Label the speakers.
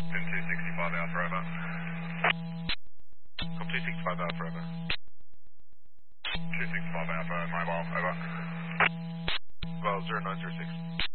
Speaker 1: Pin 265 Alpha, over.
Speaker 2: Come 265 Alpha, over.
Speaker 1: 265 Alpha, mobile, over.
Speaker 2: Well, 0906.